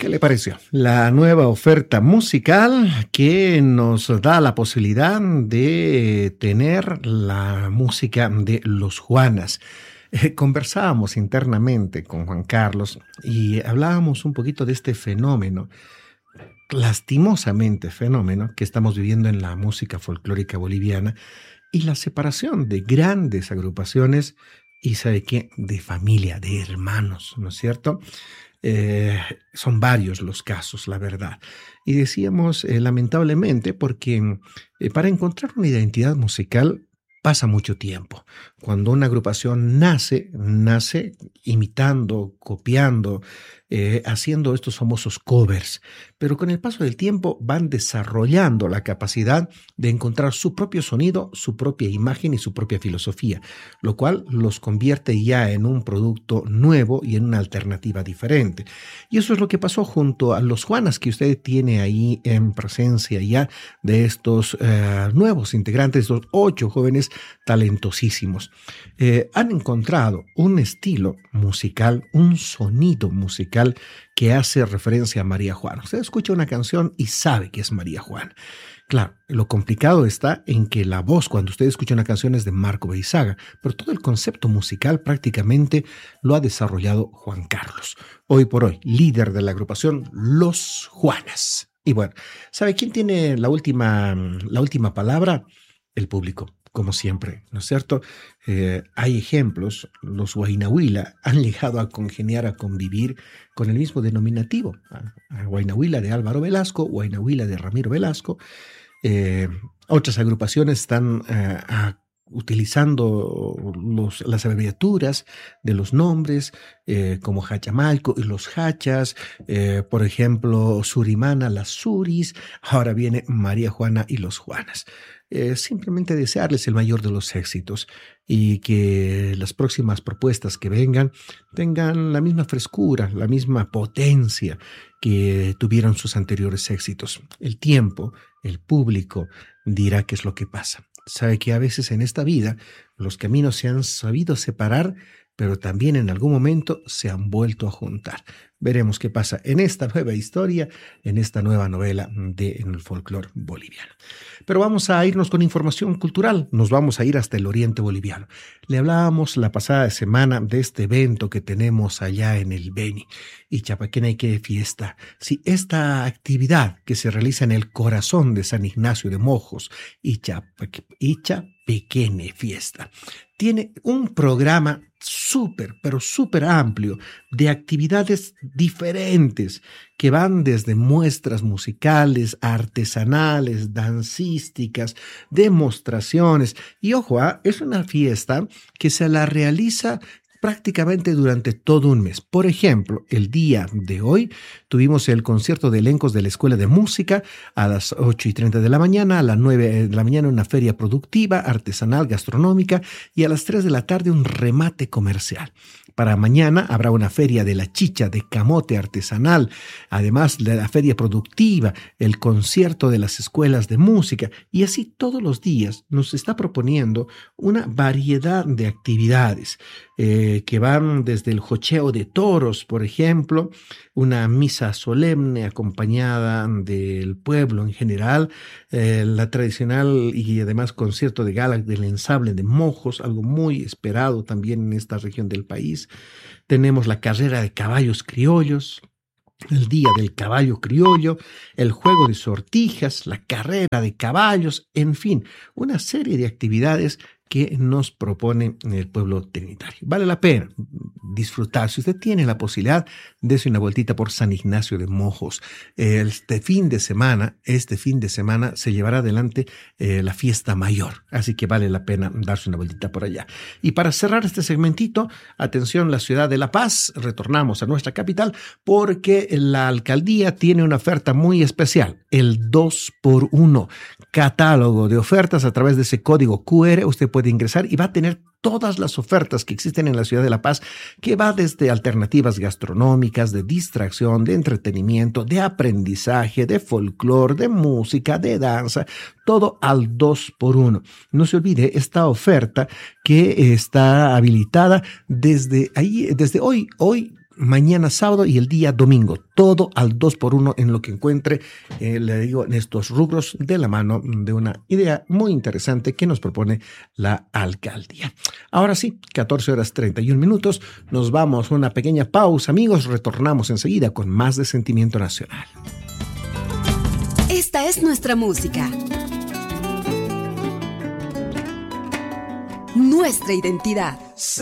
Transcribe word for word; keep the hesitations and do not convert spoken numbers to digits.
¿Qué le pareció? La nueva oferta musical que nos da la posibilidad de tener la música de los Juanas. Eh, conversábamos internamente con Juan Carlos y hablábamos un poquito de este fenómeno, lastimosamente fenómeno, que estamos viviendo en la música folclórica boliviana y la separación de grandes agrupaciones y, ¿sabe qué?, de familia, de hermanos, ¿no es cierto? Eh, son varios los casos, la verdad. Y decíamos, eh, lamentablemente, porque eh, para encontrar una identidad musical pasa mucho tiempo. Cuando una agrupación nace, nace imitando, copiando, eh, haciendo estos famosos covers, pero con el paso del tiempo van desarrollando la capacidad de encontrar su propio sonido, su propia imagen y su propia filosofía, lo cual los convierte ya en un producto nuevo y en una alternativa diferente. Y eso es lo que pasó junto a los Juanas que usted tiene ahí en presencia ya de estos eh, nuevos integrantes, estos ocho jóvenes talentosísimos. Eh, han encontrado un estilo musical, un sonido musical que hace referencia a María Juana. Usted escucha una canción y sabe que es María Juana. Claro, lo complicado está en que la voz, cuando usted escucha una canción, es de Marco Beizaga, pero todo el concepto musical prácticamente lo ha desarrollado Juan Carlos. Hoy por hoy, líder de la agrupación Los Juanas. Y bueno, ¿sabe quién tiene la última, la última palabra? El público, como siempre, ¿no es cierto? Eh, hay ejemplos, los Huaynahuila han llegado a congeniar, a convivir con el mismo denominativo. Huaynahuila de Álvaro Velasco, Huaynahuila de Ramiro Velasco. Eh, otras agrupaciones están eh, a, utilizando los, las abreviaturas de los nombres, eh, como Hachamalco y los Hachas, eh, por ejemplo, Surimana, las Suris, ahora viene María Juana y los Juanas. Eh, simplemente desearles el mayor de los éxitos y que las próximas propuestas que vengan tengan la misma frescura, la misma potencia que tuvieron sus anteriores éxitos. El tiempo, el público dirá qué es lo que pasa. Sabe que a veces en esta vida los caminos se han sabido separar, pero también en algún momento se han vuelto a juntar. Veremos qué pasa en esta nueva historia, en esta nueva novela del folclore boliviano. Pero vamos a irnos con información cultural, nos vamos a ir hasta el oriente boliviano. Le hablábamos la pasada semana de este evento que tenemos allá en el Beni, Ichapaqueneque Fiesta. Sí, esta actividad que se realiza en el corazón de San Ignacio de Mojos, Ichapequene Fiesta, tiene un programa súper, pero súper amplio de actividades diferentes que van desde muestras musicales, artesanales, dancísticas, demostraciones. Y ojo, ¿eh? Es una fiesta que se la realiza prácticamente durante todo un mes. Por ejemplo, el día de hoy tuvimos el concierto de elencos de la Escuela de Música a las ocho y treinta de la mañana, a las nueve de la mañana una feria productiva, artesanal, gastronómica y a las tres de la tarde un remate comercial. Para mañana habrá una feria de la chicha de camote artesanal, además de la feria productiva, el concierto de las escuelas de música y así todos los días nos está proponiendo una variedad de actividades eh, que van desde el jocheo de toros, por ejemplo, una misa solemne acompañada del pueblo en general, eh, la tradicional y además concierto de gala del ensable de Mojos, algo muy esperado también en esta región del país. Tenemos la carrera de caballos criollos, el día del caballo criollo, el juego de sortijas, la carrera de caballos, en fin, una serie de actividades que nos propone el pueblo trinitario. Vale la pena disfrutar. Si usted tiene la posibilidad, dése una vueltita por San Ignacio de Mojos. Este fin de semana, este fin de semana se llevará adelante eh, la fiesta mayor, así que vale la pena darse una vueltita por allá. Y para cerrar este segmentito, atención, la ciudad de La Paz, retornamos a nuestra capital porque la alcaldía tiene una oferta muy especial, el dos por uno, catálogo de ofertas a través de ese código cu erre. Usted puede ingresar y va a tener todas las ofertas que existen en la ciudad de La Paz, que va desde alternativas gastronómicas, de distracción, de entretenimiento, de aprendizaje, de folclore, de música, de danza, todo al dos por uno. No se olvide esta oferta que está habilitada desde ahí, desde hoy, hoy mañana sábado y el día domingo, todo al dos por uno en lo que encuentre, eh, le digo, en estos rubros, de la mano de una idea muy interesante que nos propone la alcaldía. Ahora sí, catorce horas treinta y un minutos, nos vamos a una pequeña pausa, amigos, retornamos enseguida con más de Sentimiento Nacional. Esta es nuestra música, nuestra identidad.